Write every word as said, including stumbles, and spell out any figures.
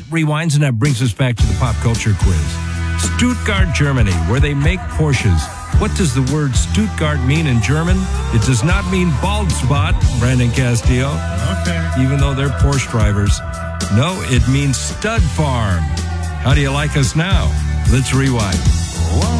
rewinds, and that brings us back to the pop culture quiz. Stuttgart, Germany, where they make Porsches. What does the word Stuttgart mean in German? It does not mean bald spot, Brandon Castillo. Okay. Even though they're Porsche drivers. No, it means stud farm. How do you like us now? Let's rewind.